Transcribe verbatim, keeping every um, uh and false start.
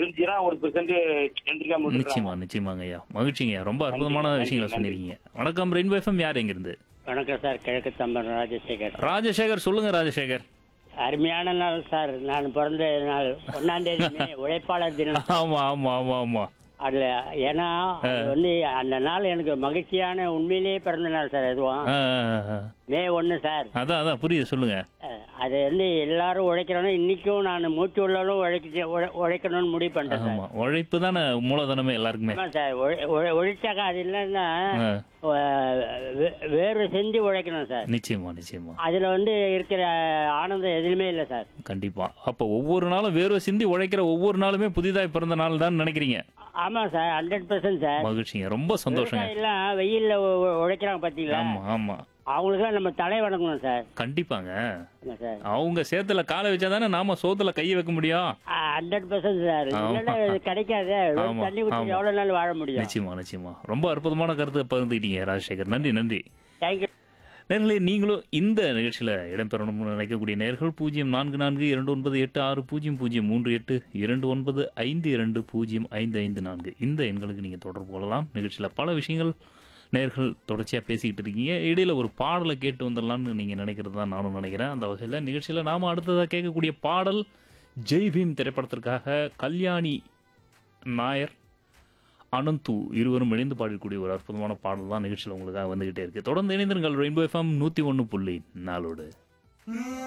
Zero ஒரு percent எந்திரிக்காம விட்டுறாங்க. நிச்சயமா, நிச்சயமாங்க ஐயா. மகிழ்ச்சிங்க ஐயா. ரொம்ப அற்புதமான நன்றி, விஷயங்கள நன்றி. சொன்னீங்க. வணக்கம் ரெயின்போ எஃப்எம். யார் எங்கிருந்து? வணக்கம் சார், கிழக்கு தம்பரம் ராஜசேகர். ராஜசேகர் சொல்லுங்க ராஜசேகர். அருமையான நாள் சார். நான் பிறந்த நாள் ஒன்னாம் தேதி மே, உழைப்பாளர் தினம். ஆமா, ஆமா, ஆமா, ஆமா. அதுல ஏன்னா அது வந்து அந்த நாள் எனக்கு மகிழ்ச்சியான உண்மையிலேயே பிறந்த நாள் சார். எதுவும் ஆ, ஆ, ஆ. மே ஒன்று சார். அதான், அதான் புரியுது. சொல்லுங்க. அஹ், அது வந்து எல்லாரும் உழைக்கிறோம். இன்னைக்கும் நான் மூச்சு உள்ளாலும் உழைக்க உழை- உழைக்கணும்னு முடிவு பண்ணிட்டேன் சார். ஆமா, உழைப்பு தானே மூலதனமே எல்லாருக்குமே. ஆமா சார். உழை- உழை- உழைச்சாக்கா அது இல்லைன்னா ஆ, அஹ், வே- வேர்வை செஞ்சு உழைக்கணும் சார். நிச்சயமா, நிச்சயமா. அதுல வந்து இருக்கிற ஆனந்தம் எதுலையுமே இல்லை சார். கண்டிப்பா. அப்ப ஒவ்வொரு நாளும் வேர்வை சிந்தி உழைக்கிற ஒவ்வொரு நாளுமே புதிதாய் பிறந்த நாள் தான் நினைக்கிறீங்க. ஆமா சார், ஹண்ட்ரட் பர்சன்ட் சார். மகிழ்ச்சிங்க. ரொம்ப சந்தோஷங்க. எல்லாம் வெயில்ல உ- உ- உழைக்கிறாங்க பாத்தீங்களா, ஆமா, ஆமா. அவங்களுக்குலாம் நம்ம தலை வணங்கணும் சார். கண்டிப்பாங்க. ஆமா சார், அவங்க சேத்துல காலை வச்சாதானே நாம சோத்துல கைய வைக்க முடியும். Hundred percent sir. ஆமா. இல்லைன்னா இது கிடைக்காது. வெறும் ஆமா, தண்ணி குடிச்சு ஆமா. எவ்வளவு நாள் வாழ முடியும்? நிச்சயமா, நிச்சயமா. ரொம்ப அற்புதமான கருத்தை பகிர்ந்துக்கிட்டீங்க ராஜசேகர். நன்றி, நன்றி. தேங்க்யூ. நேர்களே, நீங்களும் இந்த நிகழ்ச்சியில் இடம்பெறணும்னு நினைக்கக்கூடிய நேர்கள் பூஜ்ஜியம் நான்கு நான்கு இரண்டு ஒன்பது எட்டு ஆறு பூஜ்ஜியம் பூஜ்ஜியம் மூன்று எட்டு இரண்டு ஒன்பது ஐந்து இரண்டு பூஜ்ஜியம் ஐந்து ஐந்து நான்கு இந்த எண்களுக்கு நீங்கள் தொடர்பு கொள்ளலாம். நிகழ்ச்சியில் பல விஷயங்கள் நேர்கள் தொடர்ச்சியாக பேசிக்கிட்டு இருக்கீங்க. இடையில ஒரு பாடலை கேட்டு வந்துடலாம்னு நீங்கள் நினைக்கிறது தான் நானும் நினைக்கிறேன். அந்த வகையில் நிகழ்ச்சியில் நாம் அடுத்ததாக கேட்கக்கூடிய பாடல் ஜெய் பீம் திரைப்படத்திற்காக கல்யாணி நாயர், அனந்து இருவரும் இணைந்து பாடக்கூடிய ஒரு அற்புதமான பாடல் தான் நிகழ்ச்சியில் உங்களுக்காக வந்துகிட்டே இருக்கு. தொடர்ந்து இணைந்திருங்கள் ரெயின்போ எஃப்எம் நூற்றி ஒன்று புள்ளி நாலோடு.